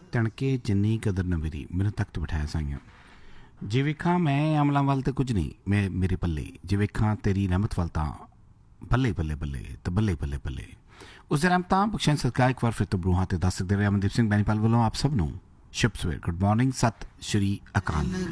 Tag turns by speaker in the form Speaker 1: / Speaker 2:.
Speaker 1: ਤਣਕੇ ਜਿੰਨੀ ਕਦਰ ਨਾ ਮੇਰੀ, ਮੈਨੂੰ ਤਖਤ ਬਿਠਾਇਆ ਸਾਈਆਂ। ਜੇ ਵੇਖਾਂ ਮੈਂ ਅਮਲਾਂ ਵੱਲ ਤਾਂ ਕੁਝ ਨਹੀਂ, ਮੈਂ ਮੇਰੇ ਪੱਲੇ ਜੇ ਵੇਖਾਂ ਤੇਰੀ ਰਹਿਮਤ ਵੱਲ ਤਾਂ ਬੱਲੇ ਬੱਲੇ ਬੱਲੇ ਤੇ ਬੱਲੇ ਬੱਲੇ ਬੱਲੇ। ਉਸ ਦੇ ਰਹਿਮਤਾਂ ਬਖਸ਼ਣ ਸਦਕਾ ਇੱਕ ਵਾਰ ਫਿਰ ਤੋਂ ਬਰੂਹਾਂ ਤੇ ਦੱਸ ਸਕਦੇ ਰਹੇ। ਅਮਨਦੀਪ ਸਿੰਘ ਬੈਨੀਪਾਲ ਵੱਲੋਂ ਆਪ ਸਭ ਨੂੰ ਸ਼ੁਭ ਸਵੇਰ, ਗੁੱਡ ਮਾਰਨਿੰਗ, ਸਤਿ ਸ਼੍ਰੀ ਅਕਾਲ।